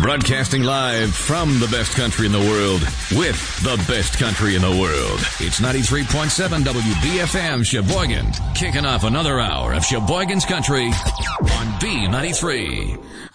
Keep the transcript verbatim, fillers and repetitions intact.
Broadcasting live from the best country in the world with the best country in the world. It's ninety-three point seven W B F M Sheboygan. Kicking off another hour of Sheboygan's Country on B ninety-three.